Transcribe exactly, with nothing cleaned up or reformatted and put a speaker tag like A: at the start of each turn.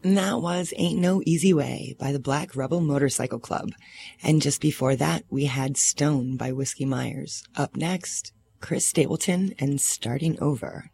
A: And that was Ain't No Easy Way by the Black Rebel Motorcycle Club. And just before that, we had Stone by Whiskey Myers. Up next, Chris Stapleton and Starting Over.